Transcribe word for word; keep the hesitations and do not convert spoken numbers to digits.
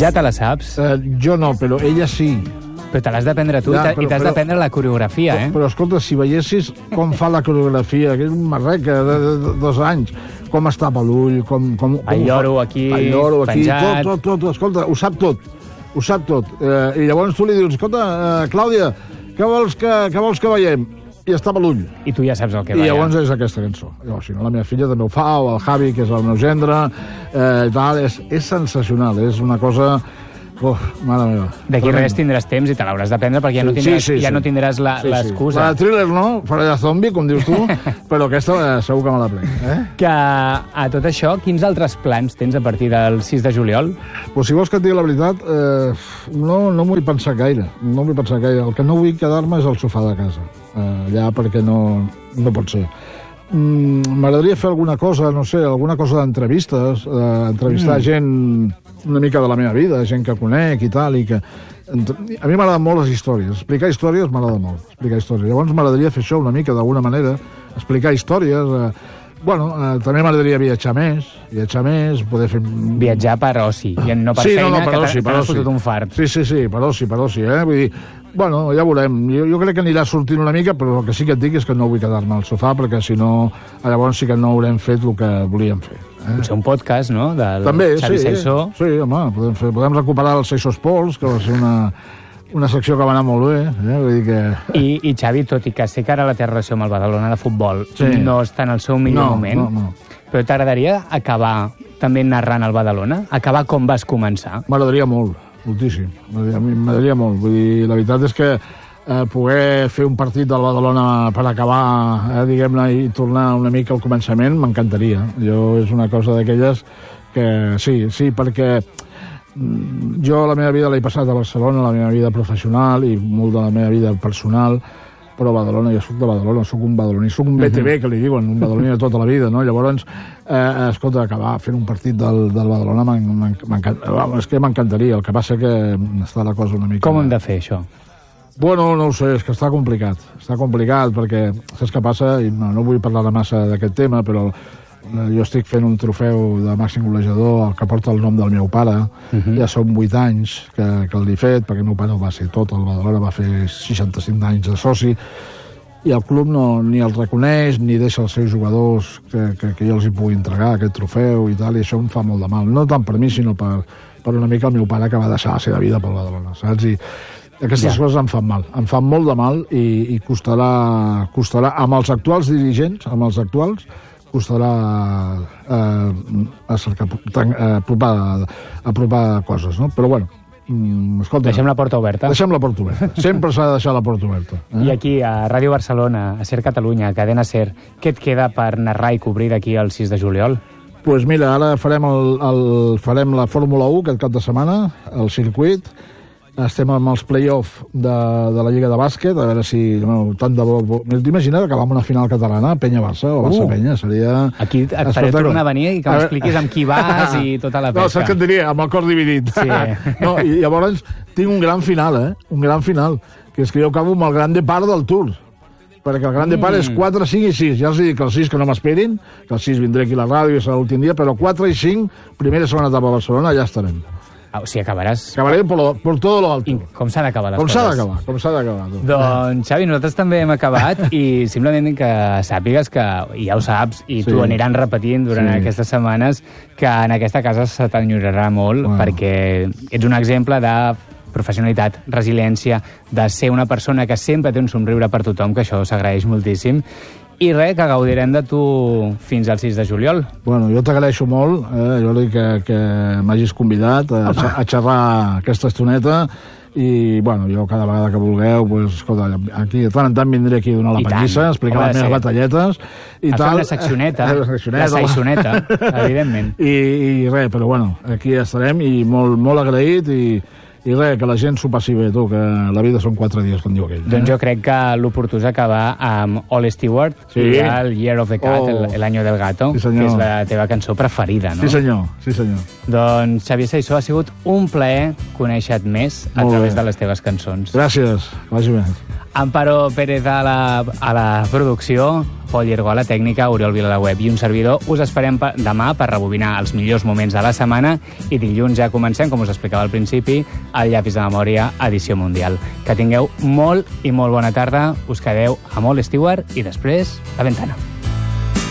Ja te la saps? Eh, jo no, però ella sí. Però te l'has d'aprendre tu ja, i t'has d'aprendre la coreografia, eh? Però, però, escolta, si veiessis com fa la coreografia, que és un marrec de, de, de dos anys, com es tapa l'ull, com... com, com el lloro aquí, el lloro aquí, penjat... Tot, tot, tot, escolta, ho sap tot, ho sap tot. Eh, I llavors tu li dius, escolta, eh, Clàudia, què vols que, què vols que veiem? I es tapa l'ull. I tu ja saps el que I va. I llavors és aquesta cançó. Llavors, si no, la meva filla també ho fa, o el Javi, que és el meu gendre, eh, i tal, és, és sensacional, és una cosa... Uf, mare meva. D'aquí res tindràs temps i te l'hauràs d'aprendre perquè ja no tindràs, sí, sí, sí. Ja no tindràs l'excusa. Sí, sí. La de Thriller no, faré de zombi, com dius tu, però aquesta eh, segur que me la prenc. Eh? Que a tot això, quins altres plans tens a partir del sis de juliol? Pues si vols que et digui la veritat, eh, no, no m'ho vull pensar gaire. No vull pensar gaire. El que no vull quedar-me és al sofà de casa. Eh, allà perquè no, no pot ser. Mm, m'agradaria fer alguna cosa, no sé, alguna cosa d'entrevistes, eh, entrevistar mm. gent una mica de la meva vida, gent que conec i tal, i que... A mi m'agraden molt les històries. Explicar històries m'agrada molt. Explicar històries. Llavors m'agradaria fer això una mica, d'alguna manera, explicar històries... Eh, bueno, eh, també m'agradaria viatjar més, viatjar més, poder fer... Viatjar per oci, i no per sí, feina, no, no, per que oci, t'has fotut un fart. Sí, sí, sí, per oci, per oci, eh? Vull dir, bueno, ja veurem. Jo, jo crec que anirà sortint una mica, però el que sí que et dic és que no vull quedar-me al sofà, perquè si no, llavors sí que no haurem fet el que volíem fer. Eh? Potser un podcast, no?, del també, Xavi sí, Saissó. Sí, home, podem, fer, podem recuperar el Saissó Sports, que va ser una, una secció que va anar molt bé. Eh? Vull dir que... I, I Xavi, tot i que sé que ara la teva relació amb el Badalona de futbol sí. no està en el seu millor no, moment, no, no. Però t'agradaria acabar també narrant el Badalona? Acabar com vas començar? M'agradaria molt, moltíssim. M'agradaria molt. Vull dir, la veritat és que eh, poder fer un partit del Badalona per acabar, eh, diguem-ne, i tornar una mica al començament, m'encantaria. Jo és una cosa d'aquelles que sí, sí, perquè jo la meva vida l'he passat a Barcelona, la meva vida professional i molt de la meva vida personal, però a Badalona, jo soc de Badalona, soc un badaloní, soc un B T B, que li diuen, un badaloní de tota la vida, no? Llavors, eh, escolta, acabar fent un partit del, del Badalona m'encanta, és que m'encantaria, el que passa que està la cosa una mica... Com hem de fer, això? Bueno, no ho sé, és que està complicat, està complicat, perquè saps què passa? I no, no vull parlar massa d'aquest tema, però jo estic fent un trofeu de màxim golejador, el que porta el nom del meu pare. Uh-huh. Ja són vuit anys que, que l'he fet, perquè el meu pare va ser tot, el Badalona va fer seixanta-cinc anys de soci, i el club no, ni el reconeix, ni deixa els seus jugadors que, que, que jo els hi pugui entregar aquest trofeu i tal, i això em fa molt de mal. No tant per mi, sinó per, per una mica el meu pare, que va deixar la seva vida pel Badalona, saps? I aquestes ja. coses em fan mal, em fan molt de mal, i, i costarà, costarà, amb els actuals dirigents, amb els actuals, costarà eh, a cercar, eh, apropar, apropar coses, no? Però, bueno, mm, escolta... Deixem la porta oberta. Deixem la porta oberta. Sempre s'ha de deixar la porta oberta. Eh? I aquí, a Ràdio Barcelona, a Ser Catalunya, a Cadena Ser, què et queda per narrar i cobrir d'aquí al sis de juliol? Doncs pues mira, ara farem, el, el, farem la Fórmula u aquest cap de setmana, el circuit. Estem amb els play-off de, de la Lliga de Bàsquet, a veure si... No, tant de bo... T'imagines acabar amb una final catalana, Penya-Barça o Barça-Penya? Seria... Aquí et faré tornar a venir i que m'expliquis amb qui vas i tota la pesca. No, saps què et diria? Amb el cor dividit. Sí. No, i llavors tinc un gran final, eh? Un gran final, que és que jo acabo amb el gran depart del Tour. Perquè el gran depart mm. és quatre, cinc i sis. Ja els dic que els sis que no m'esperin, que els sis vindré aquí a la ràdio i serà l'últim dia, però quatre i cinc, primera i segona etapa a Barcelona, ja estarem. Ah, o sigui, acabaràs... Acabarem per, lo, per tot lo alto. I com s'ha d'acabar les com coses? Com s'ha d'acabar, com s'ha d'acabar. Doncs, Xavi, nosaltres també hem acabat i simplement que sàpigues que, ja ho saps, i t'ho sí. aniran repetint durant sí. aquestes setmanes, que en aquesta casa se t'enyorarà molt, wow. perquè ets un exemple de professionalitat, resiliència, de ser una persona que sempre té un somriure per tothom, que això s'agraeix moltíssim. I res, que gaudirem de tu fins al sis de juliol. Bueno, jo t'agraeixo molt, eh, Jordi, que, que m'hagis convidat a, a xerrar aquesta estoneta, i, bueno, jo cada vegada que vulgueu, pues, escolta, aquí de tant en tant vindré aquí a donar la pallissa, explicar les meves batalletes, i a tal. fer una seccioneta, la seccioneta, la saissoneta, evidentment. I, I res, però bueno, aquí estarem, i molt, molt agraït, i... I res, que la gent s'ho passi bé, tu, que la vida són quatre dies, com diu aquell. Doncs jo crec que l'oportú és acabar amb All Stewart sí. i el Year of the Cat, oh. el, el Año del Gato, sí, que és la teva cançó preferida, no? Sí, senyor, sí, senyor. Doncs, Xavier Saissó, ha sigut un plaer conèixer-te més a Molt través bé. de les teves cançons. Gràcies, que vagi bé. Amparo Pérez a la, a la producció, Pol Llergó a la tècnica, Oriol Vila a la web i un servidor. Us esperem per, demà per rebobinar els millors moments de la setmana i dilluns ja comencem, com us explicava al principi, el Llapis de Memòria, edició mundial. Que tingueu molt i molt bona tarda. Us quedeu a Molt Stewart i després La Ventana.